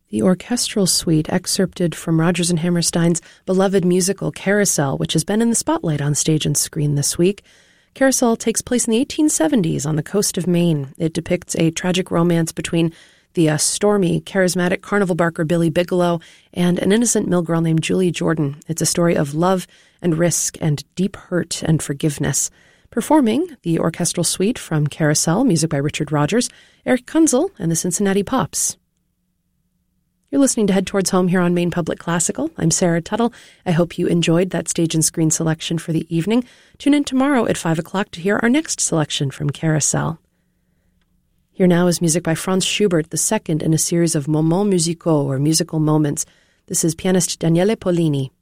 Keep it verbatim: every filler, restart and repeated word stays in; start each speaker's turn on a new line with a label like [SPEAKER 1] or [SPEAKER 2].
[SPEAKER 1] The orchestral suite excerpted from Rodgers and Hammerstein's beloved musical Carousel, which has been in the spotlight on stage and screen this week. Carousel takes place in the eighteen seventies on the coast of Maine. It depicts a tragic romance between the uh, stormy, charismatic carnival barker Billy Bigelow and an innocent mill girl named Julie Jordan. It's a story of love and risk and deep hurt and forgiveness. Performing the orchestral suite from Carousel, music by Richard Rodgers, Eric Kunzel and the Cincinnati Pops. You're listening to Head Towards Home here on Maine Public Classical. I'm Sarah Tuttle. I hope you enjoyed that stage and screen selection for the evening. Tune in tomorrow at five o'clock to hear our next selection from Carousel. Here now is music by Franz Schubert, the second in a series of moments musicaux, or musical moments. This is pianist Daniele Pollini.